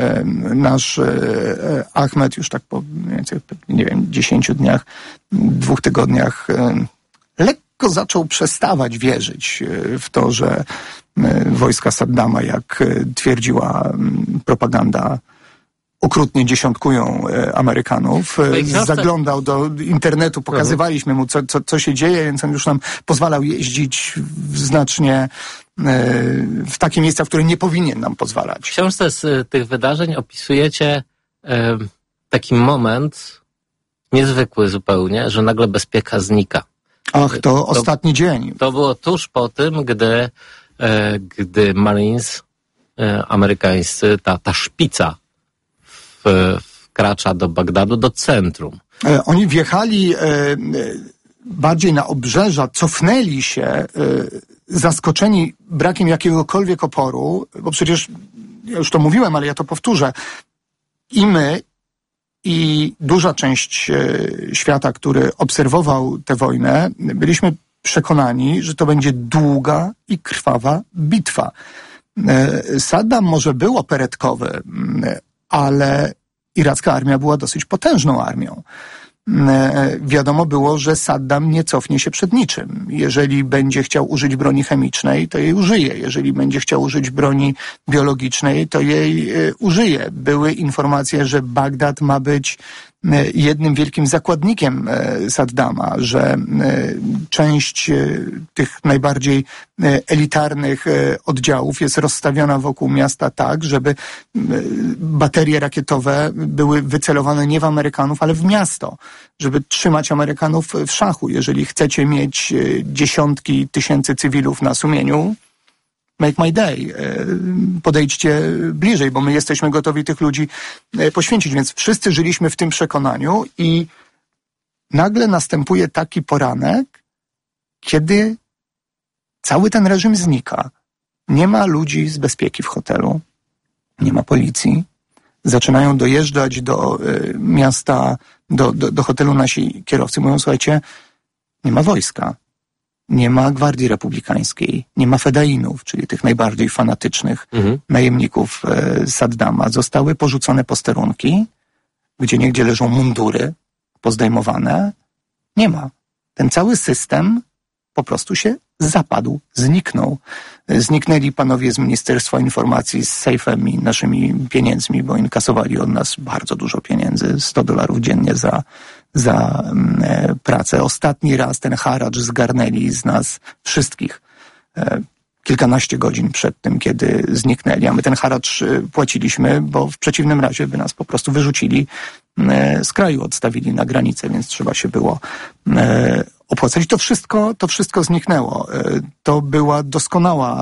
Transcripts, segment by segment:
nasz Ahmed już tak po mniej więcej, nie wiem, 10 dniach, 2 tygodniach lekko zaczął przestawać wierzyć w to, że wojska Saddama, jak twierdziła propaganda, okrutnie dziesiątkują Amerykanów. Zaglądał do internetu, pokazywaliśmy mu, co się dzieje, więc on już nam pozwalał jeździć w takie miejsca, w które nie powinien nam pozwalać. W książce z tych wydarzeń opisujecie taki moment niezwykły zupełnie, że nagle bezpieka znika. Ach, to ostatni dzień. To było tuż po tym, gdy Marines amerykańscy, ta szpica wkracza do Bagdadu, do centrum. Oni wjechali bardziej na obrzeża, cofnęli się, zaskoczeni brakiem jakiegokolwiek oporu, bo przecież, ja już to mówiłem, ale ja to powtórzę, i my, i duża część świata, który obserwował tę wojnę, byliśmy przekonani, że to będzie długa i krwawa bitwa. Saddam może był operetkowy, ale iracka armia była dosyć potężną armią. Wiadomo było, że Saddam nie cofnie się przed niczym. Jeżeli będzie chciał użyć broni chemicznej, to jej użyje. Jeżeli będzie chciał użyć broni biologicznej, to jej użyje. Były informacje, że Bagdad ma być jednym wielkim zakładnikiem Saddama, że część tych najbardziej elitarnych oddziałów jest rozstawiona wokół miasta tak, żeby baterie rakietowe były wycelowane nie w Amerykanów, ale w miasto, żeby trzymać Amerykanów w szachu. Jeżeli chcecie mieć dziesiątki tysięcy cywilów na sumieniu, make my day. Podejdźcie bliżej, bo my jesteśmy gotowi tych ludzi poświęcić. Więc wszyscy żyliśmy w tym przekonaniu i nagle następuje taki poranek, kiedy cały ten reżim znika. Nie ma ludzi z bezpieki w hotelu, nie ma policji. Zaczynają dojeżdżać do miasta, do hotelu nasi kierowcy. Mówią, słuchajcie, nie ma wojska. Nie ma Gwardii Republikańskiej, nie ma fedainów, czyli tych najbardziej fanatycznych najemników Saddama. Zostały porzucone posterunki, gdzieniegdzie leżą mundury pozdejmowane. Nie ma. Ten cały system po prostu się zapadł, zniknął. Zniknęli panowie z Ministerstwa Informacji z sejfem i naszymi pieniędzmi, bo inkasowali od nas bardzo dużo pieniędzy, $100 dziennie za pracę. Ostatni raz ten haracz zgarnęli z nas wszystkich kilkanaście godzin przed tym, kiedy zniknęli. A my ten haracz płaciliśmy, bo w przeciwnym razie by nas po prostu wyrzucili z kraju, odstawili na granicę, więc trzeba się było opłacać. To wszystko zniknęło. To była doskonała,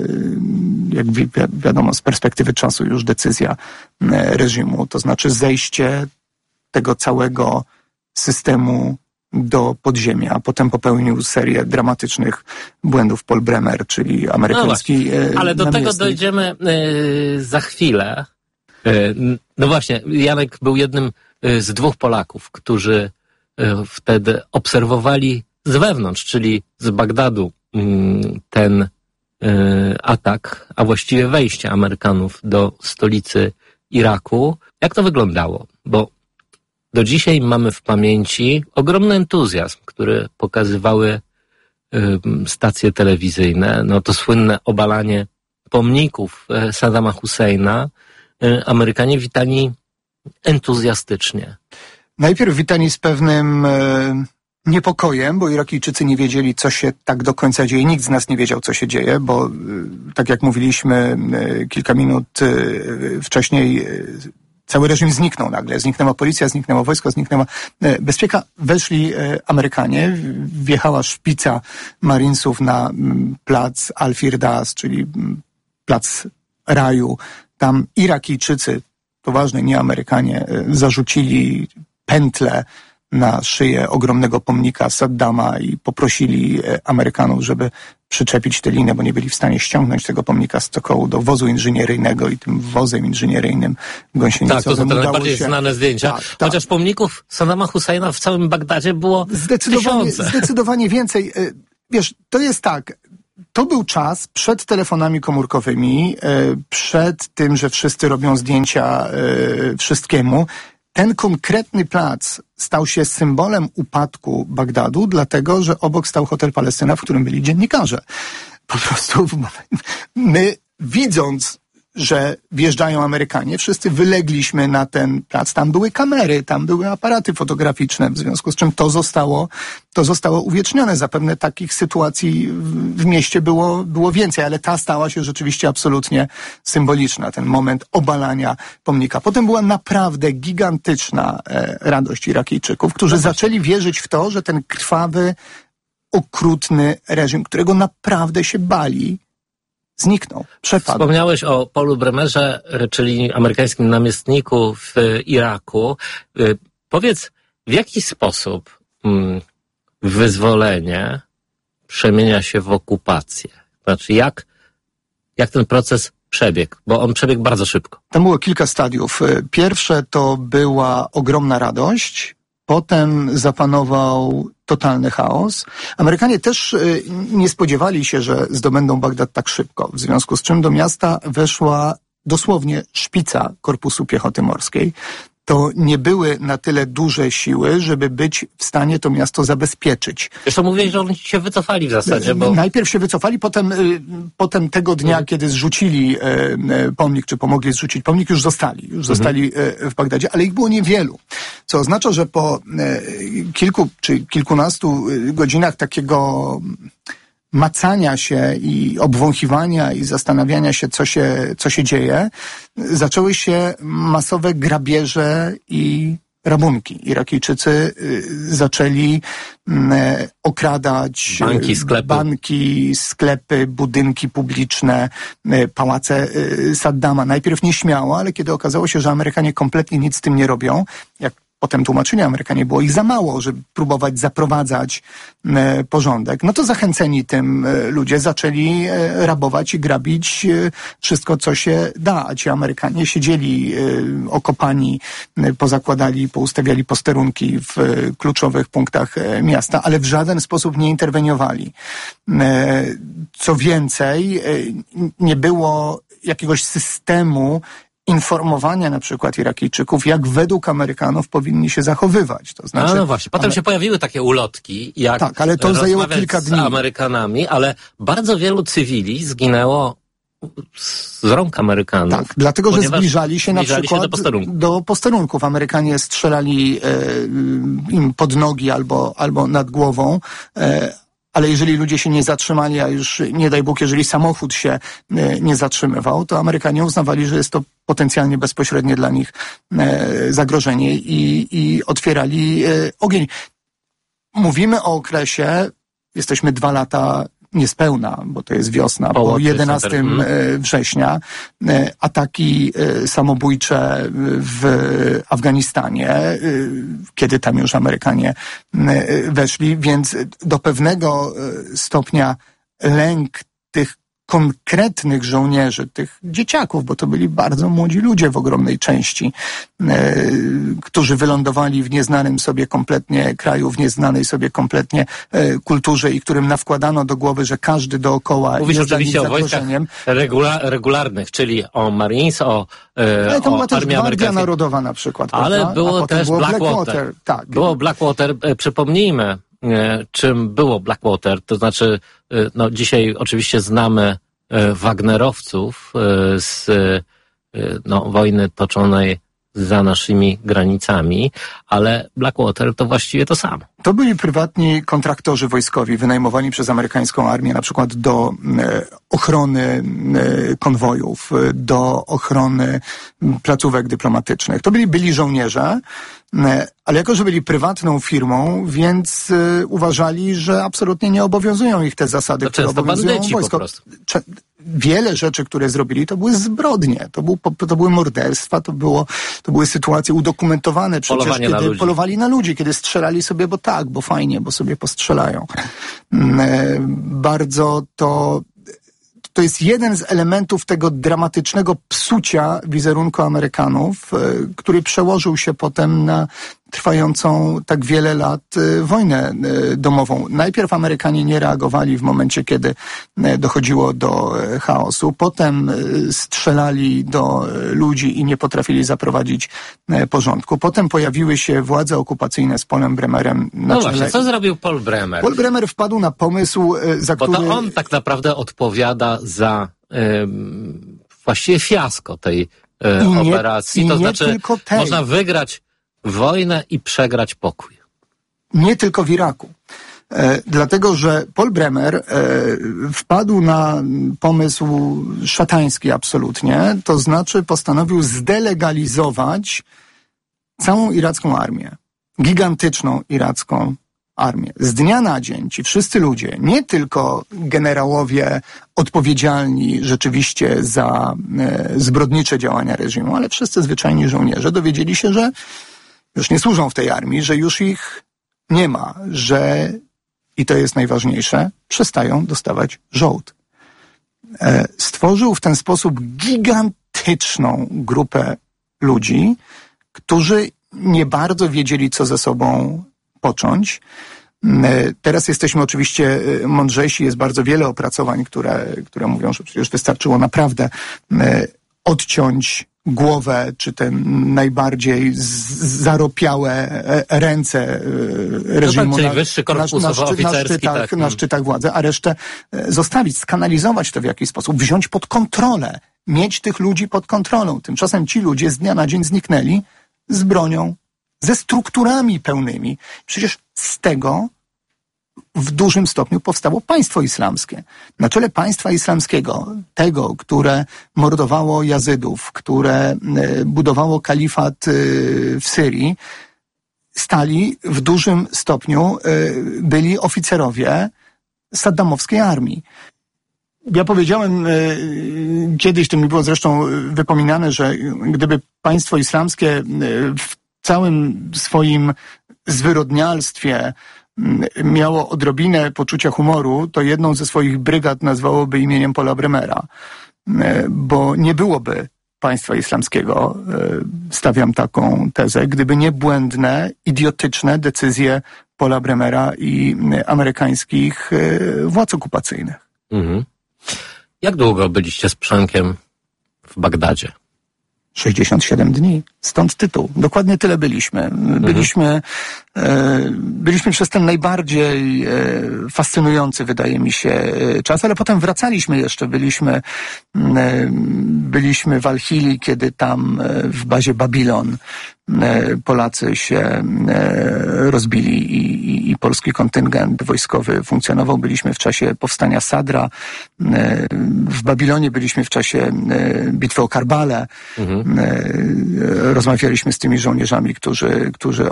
jak wiadomo, z perspektywy czasu już decyzja reżimu, to znaczy zejście tego całego systemu do podziemia, a potem popełnił serię dramatycznych błędów Paul Bremer, czyli amerykański ale do namiestnik. tego dojdziemy za chwilę. No właśnie, Janek był jednym z 2 Polaków, którzy wtedy obserwowali z wewnątrz, czyli z Bagdadu, ten atak, a właściwie wejście Amerykanów do stolicy Iraku. Jak to wyglądało? Bo do dzisiaj mamy w pamięci ogromny entuzjazm, który pokazywały stacje telewizyjne. No to słynne obalanie pomników Saddama Husseina. Amerykanie witani entuzjastycznie. Najpierw witani z pewnym niepokojem, bo Irakijczycy nie wiedzieli, co się tak do końca dzieje. Nikt z nas nie wiedział, co się dzieje, bo tak jak mówiliśmy kilka minut wcześniej, cały reżim zniknął nagle. Zniknęła policja, zniknęło wojsko, zniknęła bezpieka. Weszli Amerykanie, wjechała szpica Marinesów na plac Al-Firdas, czyli plac raju. Tam Irakijczycy, to ważne, nie Amerykanie, zarzucili pętlę na szyję ogromnego pomnika Saddama i poprosili Amerykanów, żeby przyczepić tę linę, bo nie byli w stanie ściągnąć tego pomnika z cokołu do wozu inżynieryjnego i tym wozem inżynieryjnym gąsienicowym. Tak, to są te najbardziej znane zdjęcia. Tak. Chociaż pomników Saddama Husseina w całym Bagdadzie było tysiące. Zdecydowanie więcej. Wiesz, to jest tak. to był czas przed telefonami komórkowymi, przed tym, że wszyscy robią zdjęcia wszystkiemu. Ten konkretny plac stał się symbolem upadku Bagdadu, dlatego, że obok stał hotel Palestyna, w którym byli dziennikarze. Po prostu my, widząc, że wjeżdżają Amerykanie, wszyscy wylegliśmy na ten plac. Tam były kamery, tam były aparaty fotograficzne, w związku z czym to zostało uwiecznione. Zapewne takich sytuacji w mieście było więcej, ale ta stała się rzeczywiście absolutnie symboliczna. Ten moment obalania pomnika. Potem była naprawdę gigantyczna radość Irakijczyków, którzy zaczęli wierzyć w to, że ten krwawy, okrutny reżim, którego naprawdę się bali, zniknął, przepadł. Wspomniałeś o Paulu Bremerze, czyli amerykańskim namiestniku w Iraku. Powiedz, w jaki sposób wyzwolenie przemienia się w okupację? Znaczy, jak ten proces przebiegł? Bo on przebiegł bardzo szybko. Tam było kilka stadiów. Pierwsze to była ogromna radość, potem zapanował totalny chaos. Amerykanie też nie spodziewali się, że zdobędą Bagdad tak szybko, w związku z czym do miasta weszła dosłownie szpica Korpusu Piechoty Morskiej. To nie były na tyle duże siły, żeby być w stanie to miasto zabezpieczyć. Zresztą mówiłeś, że oni się wycofali w zasadzie, bo... Najpierw się wycofali, potem tego dnia, kiedy zrzucili pomnik, czy pomogli zrzucić pomnik, już zostali w Bagdadzie, ale ich było niewielu. Co oznacza, że po kilku czy kilkunastu godzinach takiego macania się i obwąchiwania i zastanawiania się, co się dzieje, zaczęły się masowe grabieże i rabunki. Irakijczycy zaczęli okradać banki, sklepy, budynki publiczne, pałace Saddama. Najpierw nieśmiało, ale kiedy okazało się, że Amerykanie kompletnie nic z tym nie robią, jak potem tłumaczyli Amerykanie, było ich za mało, żeby próbować zaprowadzać porządek. No to zachęceni tym ludzie zaczęli rabować i grabić wszystko, co się da. A ci Amerykanie siedzieli okopani, pozakładali, poustawiali posterunki w kluczowych punktach miasta, ale w żaden sposób nie interweniowali. Co więcej, nie było jakiegoś systemu informowania na przykład Irakijczyków, jak według Amerykanów powinni się zachowywać. To znaczy, no właśnie, potem się pojawiły takie ulotki, jak tak, ale to zajęło kilka dni. Z Amerykanami, ale bardzo wielu cywili zginęło z rąk Amerykanów. Tak, dlatego, że zbliżali się na przykład do posterunków. Amerykanie strzelali im pod nogi albo nad głową, ale jeżeli ludzie się nie zatrzymali, a już nie daj Bóg, jeżeli samochód się nie zatrzymywał, to Amerykanie uznawali, że jest to potencjalnie bezpośrednie dla nich zagrożenie i otwierali ogień. Mówimy o okresie, jesteśmy 2 lata niespełna, bo to jest wiosna, po 11 września, ataki samobójcze w Afganistanie, kiedy tam już Amerykanie weszli, więc do pewnego stopnia lęk tych konkretnych żołnierzy, tych dzieciaków, bo to byli bardzo młodzi ludzie w ogromnej części, którzy wylądowali w nieznanym sobie kompletnie kraju, w nieznanej sobie kompletnie kulturze i którym nawkładano do głowy, że każdy dookoła Mówisz jest oczywiście o wojskach regularnych, czyli o Marines, o to była też Armii Gwardia Narodowa na przykład. Ale prawda? było też Blackwater. Tak. Było Blackwater. Przypomnijmy, czym było Blackwater. To znaczy, no dzisiaj oczywiście znamy Wagnerowców z wojny toczonej za naszymi granicami, ale Blackwater to właściwie to samo. To byli prywatni kontraktorzy wojskowi wynajmowani przez amerykańską armię na przykład do ochrony konwojów, do ochrony placówek dyplomatycznych. To byli żołnierze, ale jako, że byli prywatną firmą, więc uważali, że absolutnie nie obowiązują ich te zasady, które obowiązują wojsko. Wiele rzeczy, które zrobili, to były zbrodnie, to były morderstwa, to były sytuacje udokumentowane przecież, kiedy polowali na ludzi, kiedy strzelali sobie, bo fajnie, bo sobie postrzelają. Bardzo to jest jeden z elementów tego dramatycznego psucia wizerunku Amerykanów, który przełożył się potem trwającą tak wiele lat wojnę domową. Najpierw Amerykanie nie reagowali w momencie, kiedy dochodziło do chaosu. Potem strzelali do ludzi i nie potrafili zaprowadzić porządku. Potem pojawiły się władze okupacyjne z Paulem Bremerem na czele. Właśnie, co zrobił Paul Bremer? Paul Bremer wpadł na pomysł, Bo to on tak naprawdę odpowiada za właściwie fiasko tej operacji. To znaczy, można wygrać wojnę i przegrać pokój. Nie tylko w Iraku. Dlatego, że Paul Bremer wpadł na pomysł szatański absolutnie, to znaczy postanowił zdelegalizować całą iracką armię. Gigantyczną iracką armię. Z dnia na dzień ci wszyscy ludzie, nie tylko generałowie odpowiedzialni rzeczywiście za zbrodnicze działania reżimu, ale wszyscy zwyczajni żołnierze dowiedzieli się, że już nie służą w tej armii, że już ich nie ma, że, i to jest najważniejsze, przestają dostawać żołd. Stworzył w ten sposób gigantyczną grupę ludzi, którzy nie bardzo wiedzieli, co ze sobą począć. Teraz jesteśmy oczywiście mądrzejsi, jest bardzo wiele opracowań, które mówią, że przecież wystarczyło naprawdę odciąć głowę, czy te najbardziej zaropiałe ręce reżimu czyli wyższy korpus oficerski, na szczytach władzy, a resztę zostawić, skanalizować to w jakiś sposób, wziąć pod kontrolę, mieć tych ludzi pod kontrolą. Tymczasem ci ludzie z dnia na dzień zniknęli z bronią, ze strukturami pełnymi. Przecież z tego w dużym stopniu powstało państwo islamskie. Na czele państwa islamskiego, tego, które mordowało Jazydów, które budowało kalifat w Syrii, stali w dużym stopniu, byli oficerowie saddamowskiej armii. Ja powiedziałem kiedyś, to mi było zresztą wypominane, że gdyby państwo islamskie w całym swoim zwyrodnialstwie miało odrobinę poczucia humoru, to jedną ze swoich brygad nazwałoby imieniem Paula Bremera, bo nie byłoby państwa islamskiego, stawiam taką tezę, gdyby nie błędne, idiotyczne decyzje Paula Bremera i amerykańskich władz okupacyjnych. Mhm. Jak długo byliście z Przemkiem w Bagdadzie? 67 dni. Stąd tytuł. Dokładnie tyle byliśmy. Byliśmy przez ten najbardziej fascynujący, wydaje mi się, czas, ale potem wracaliśmy jeszcze. Byliśmy w Al-Hili, kiedy tam w bazie Babilon Polacy się rozbili i polski kontyngent wojskowy funkcjonował. Byliśmy w czasie powstania Sadra. W Babilonie byliśmy w czasie bitwy o Karbale. Rozmawialiśmy z tymi żołnierzami, którzy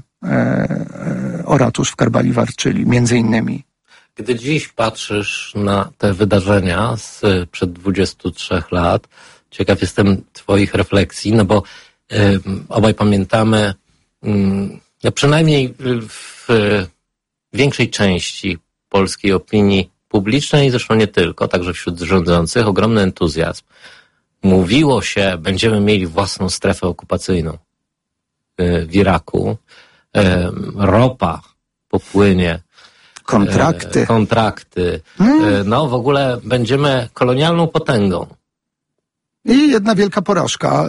o ratusz w Karbali walczyli, między innymi. Gdy dziś patrzysz na te wydarzenia sprzed 23 lat, ciekaw jestem twoich refleksji, no bo obaj pamiętamy, no przynajmniej w większej części polskiej opinii publicznej, zresztą nie tylko, także wśród rządzących, ogromny entuzjazm. Mówiło się, będziemy mieli własną strefę okupacyjną w Iraku. Ropa popłynie. Kontrakty. No w ogóle będziemy kolonialną potęgą. I jedna wielka porażka.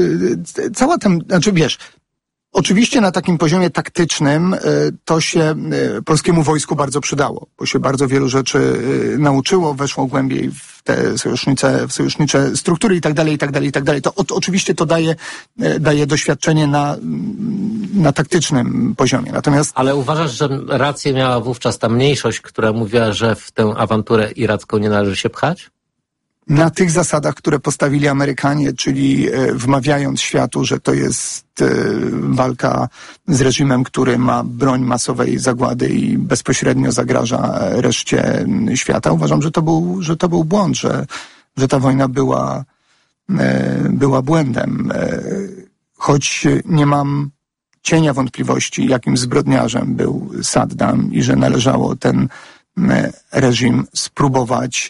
Oczywiście na takim poziomie taktycznym to się polskiemu wojsku bardzo przydało, bo się bardzo wielu rzeczy nauczyło, weszło głębiej w te sojusznicze struktury i tak dalej. To oczywiście to daje doświadczenie na taktycznym poziomie. Natomiast... Ale uważasz, że rację miała wówczas ta mniejszość, która mówiła, że w tę awanturę iracką nie należy się pchać? Na tych zasadach, które postawili Amerykanie, czyli wmawiając światu, że to jest walka z reżimem, który ma broń masowej zagłady i bezpośrednio zagraża reszcie świata. Uważam, że to był błąd, że ta wojna była błędem. Choć nie mam cienia wątpliwości, jakim zbrodniarzem był Saddam i że należało ten reżim spróbować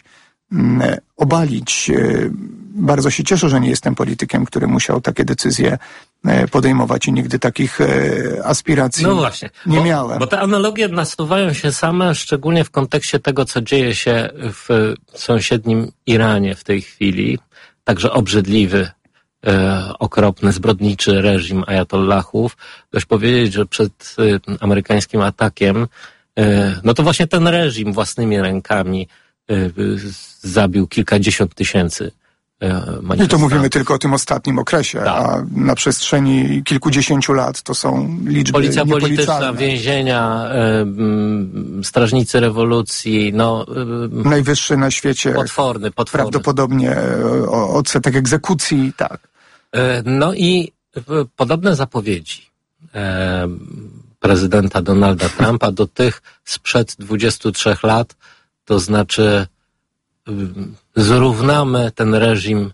obalić. Bardzo się cieszę, że nie jestem politykiem, który musiał takie decyzje podejmować i nigdy takich aspiracji nie miałem. Bo te analogie nasuwają się same, szczególnie w kontekście tego, co dzieje się w sąsiednim Iranie w tej chwili. Także obrzydliwy, okropny, zbrodniczy reżim ajatollahów. Dość powiedzieć, że przed amerykańskim atakiem, no to właśnie ten reżim własnymi rękami zabił kilkadziesiąt tysięcy manifestantów. I to mówimy tylko o tym ostatnim okresie, tak. A na przestrzeni kilkudziesięciu lat to są liczby Policja polityczna, więzienia, strażnicy rewolucji, najwyższy na świecie. Potworny. Prawdopodobnie odsetek egzekucji, tak. No i podobne zapowiedzi prezydenta Donalda Trumpa do tych sprzed 23 lat, to znaczy zrównamy ten reżim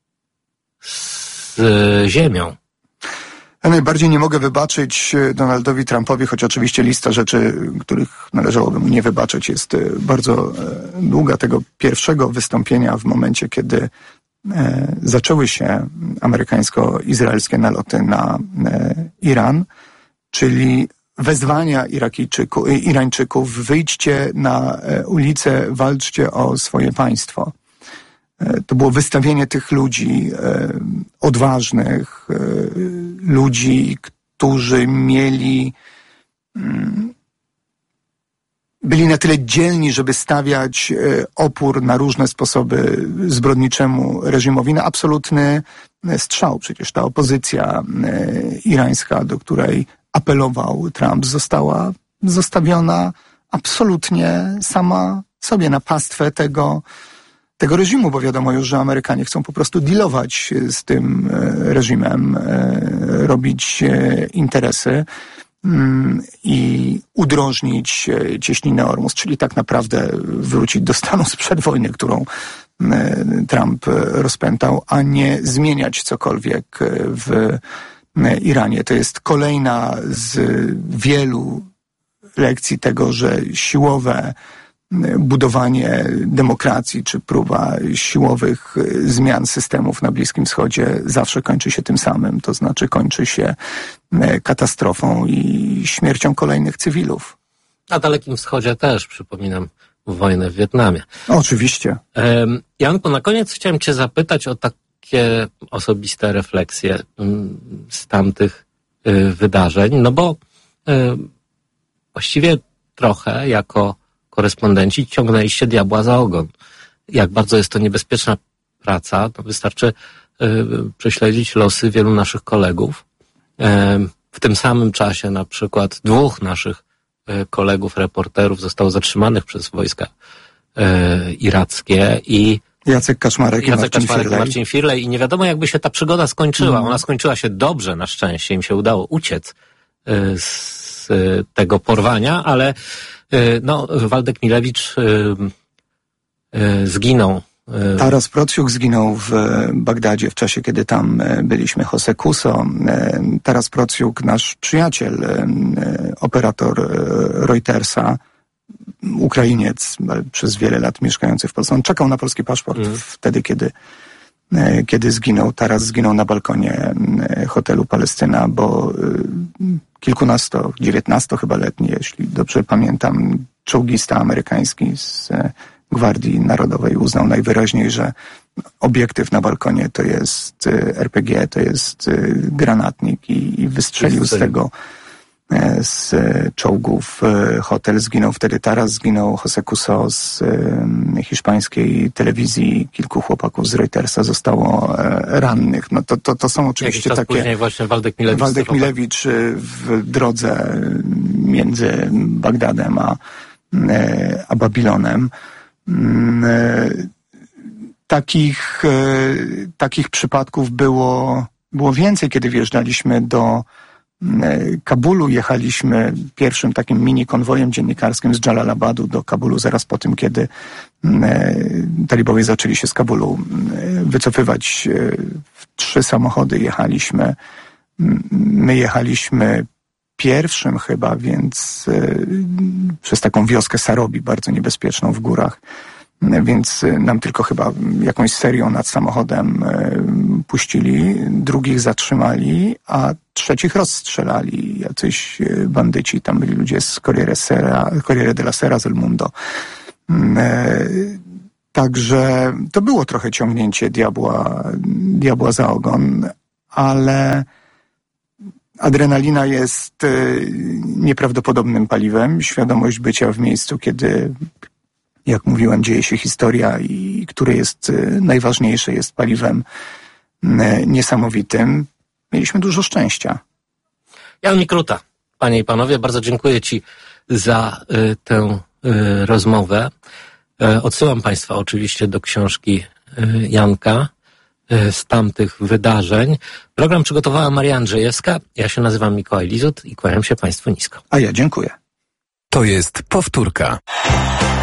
z ziemią. Ja najbardziej nie mogę wybaczyć Donaldowi Trumpowi, choć oczywiście lista rzeczy, których należałoby mu nie wybaczyć, jest bardzo długa, tego pierwszego wystąpienia w momencie, kiedy zaczęły się amerykańsko-izraelskie naloty na Iran, czyli wezwania Irańczyków, wyjdźcie na ulicę, walczcie o swoje państwo. To było wystawienie tych ludzi, odważnych, ludzi, którzy byli na tyle dzielni, żeby stawiać opór na różne sposoby zbrodniczemu reżimowi, na absolutny strzał. Przecież ta opozycja irańska, do której apelował Trump, została zostawiona absolutnie sama sobie na pastwę tego reżimu, bo wiadomo już, że Amerykanie chcą po prostu dealować z tym reżimem, robić interesy i udrożnić cieśninę Ormus, czyli tak naprawdę wrócić do stanu sprzed wojny, którą Trump rozpętał, a nie zmieniać cokolwiek w Iranie. To jest kolejna z wielu lekcji tego, że siłowe budowanie demokracji czy próba siłowych zmian systemów na Bliskim Wschodzie zawsze kończy się tym samym, to znaczy kończy się katastrofą i śmiercią kolejnych cywilów. Na Dalekim Wschodzie też, przypominam, wojnę w Wietnamie. Oczywiście. Janku, na koniec chciałem cię zapytać o takie osobiste refleksje z tamtych wydarzeń, no bo właściwie trochę jako korespondenci ciągnęliście diabła za ogon. Jak bardzo jest to niebezpieczna praca, to wystarczy prześledzić losy wielu naszych kolegów. W tym samym czasie na przykład 2 naszych kolegów, reporterów zostało zatrzymanych przez wojska irackie i Jacek Kaczmarek i Marcin Firlej. I nie wiadomo, jakby się ta przygoda skończyła. Ona skończyła się dobrze, na szczęście. Im się udało uciec z tego porwania, ale Waldek Milewicz zginął. Taras Procjuk zginął w Bagdadzie w czasie, kiedy tam byliśmy. José Cuso, Taras Procjuk, nasz przyjaciel, operator Reutersa, Ukrainiec, przez wiele lat mieszkający w Polsce. On czekał na polski paszport wtedy, kiedy zginął. Taras zginął na balkonie hotelu Palestyna, bo 19 chyba letni, jeśli dobrze pamiętam, czołgista amerykański z Gwardii Narodowej uznał najwyraźniej, że obiektyw na balkonie to jest RPG, to jest granatnik i wystrzelił z tego z czołgów hotel. Zginął wtedy Taras, zginął José Cuso z hiszpańskiej telewizji, kilku chłopaków z Reutersa zostało rannych. No to są oczywiście takie... później właśnie Waldek Milewicz w drodze między Bagdadem a Babilonem. Takich przypadków było więcej, kiedy wjeżdżaliśmy do Kabulu. Jechaliśmy pierwszym takim mini konwojem dziennikarskim z Dżalalabadu do Kabulu zaraz po tym, kiedy talibowie zaczęli się z Kabulu wycofywać. W 3 samochody jechaliśmy. My jechaliśmy pierwszym chyba, więc przez taką wioskę Sarobi, bardzo niebezpieczną w górach. więc nam tylko chyba jakąś serią nad samochodem puścili, drugich zatrzymali, a trzecich rozstrzelali. Jacyś bandyci, tam byli ludzie z Corriere della Sera, z El Mundo. Także to było trochę ciągnięcie diabła za ogon, ale adrenalina jest nieprawdopodobnym paliwem. Świadomość bycia w miejscu, kiedy, jak mówiłem, dzieje się historia i które jest najważniejsze, jest paliwem niesamowitym. Mieliśmy dużo szczęścia. Jan Mikruta, panie i panowie, bardzo dziękuję ci za tę rozmowę. Odsyłam państwa oczywiście do książki Janka z tamtych wydarzeń. Program przygotowała Maria Andrzejewska. Ja się nazywam Mikołaj Lizut i kłaniam się państwu nisko. A ja dziękuję. To jest powtórka.